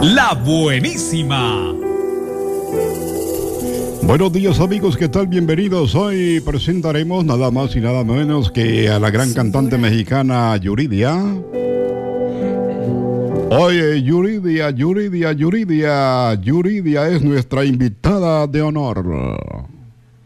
La Buenísima. Buenos días amigos, ¿qué tal? Bienvenidos. Hoy presentaremos nada más y nada menos que a la gran cantante mexicana Yuridia. Oye, Yuridia es nuestra invitada de honor.